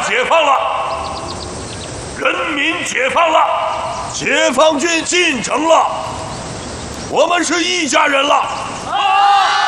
解放了，人民解放了，解放军进城了，我们是一家人了。